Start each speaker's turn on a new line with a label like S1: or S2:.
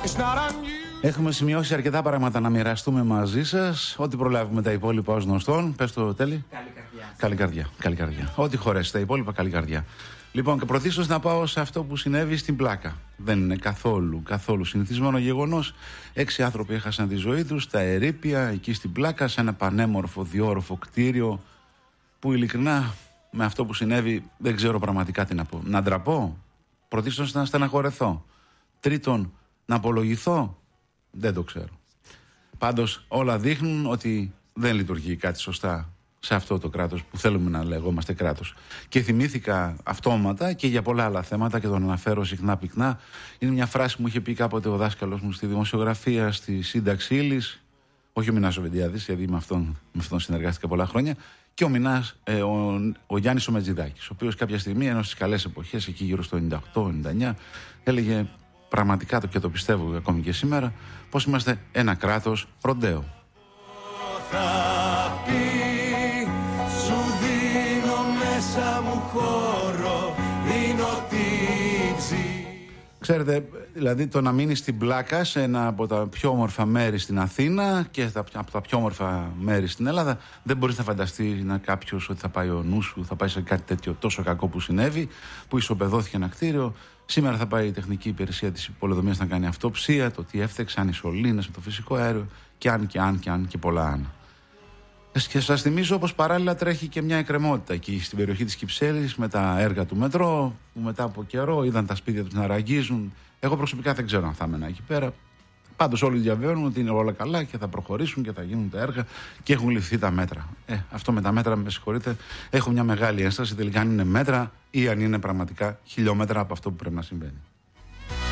S1: Έχουμε σημειώσει αρκετά πράγματα να μοιραστούμε μαζί σας. Ό,τι προλάβουμε τα υπόλοιπα ως γνωστόν. Πες το Τέλη. Καλή καρδιά. Ό,τι χωρέσει τα υπόλοιπα, καλή καρδιά. Λοιπόν, και πρωτίστως να πάω σε αυτό που συνέβη στην Πλάκα. Δεν είναι καθόλου συνηθισμένο γεγονός. 6 άνθρωποι έχασαν τη ζωή τους στα ερείπια, εκεί στην Πλάκα, σε ένα πανέμορφο διόροφο κτίριο. Που ειλικρινά με αυτό που συνέβη δεν ξέρω πραγματικά τι να πω. Να ντραπώ. Πρωτίστως να στεναχωρεθώ. Τρίτον, να απολογηθώ. Δεν το ξέρω. Πάντως όλα δείχνουν ότι δεν λειτουργεί κάτι σωστά σε αυτό το κράτος που θέλουμε να λεγόμαστε κράτος. Και θυμήθηκα αυτόματα και για πολλά άλλα θέματα και τον αναφέρω συχνά πυκνά. Είναι μια φράση που μου είχε πει κάποτε ο δάσκαλος μου στη δημοσιογραφία, στη σύνταξη ύλης. Όχι ο Μινάς ο Βεντιάδης, γιατί με αυτόν συνεργάστηκα πολλά χρόνια. Και ο Μινάς, ο Γιάννης ο Μετζηδάκης, ο οποίος κάποια στιγμή, ενώ στις καλές εποχές, εκεί γύρω στο 98-99, έλεγε πραγματικά και το πιστεύω ακόμη και σήμερα, πως είμαστε ένα κράτος ροντέο. Σου δίνω μέσα μου χώρο, δίνω τύψη. Ξέρετε, δηλαδή το να μείνει στην Πλάκα, σε ένα από τα πιο όμορφα μέρη στην Αθήνα και από τα πιο όμορφα μέρη στην Ελλάδα, δεν μπορείς να φανταστεί κάποιος ότι θα πάει ο νους σου, θα πάει σε κάτι τέτοιο τόσο κακό που συνέβη, που ισοπεδώθηκε ένα κτίριο. Σήμερα θα πάει η τεχνική υπηρεσία της πολεοδομίας να κάνει αυτοψία, το τι έφτεξαν οι σωλήνες με το φυσικό αέριο και αν και πολλά αν. Και σας θυμίζω πως παράλληλα τρέχει και μια εκκρεμότητα εκεί στην περιοχή της Κυψέλης με τα έργα του μετρό, που μετά από καιρό είδαν τα σπίτια τους να ραγίζουν. Εγώ προσωπικά δεν ξέρω αν θα έμενα εκεί πέρα. Πάντως όλοι διαβαίνουν ότι είναι όλα καλά και θα προχωρήσουν και θα γίνουν τα έργα και έχουν ληφθεί τα μέτρα. Αυτό με τα μέτρα, με συγχωρείτε, έχω μια μεγάλη ένσταση τελικά αν είναι μέτρα ή αν είναι πραγματικά χιλιόμετρα από αυτό που πρέπει να συμβαίνει.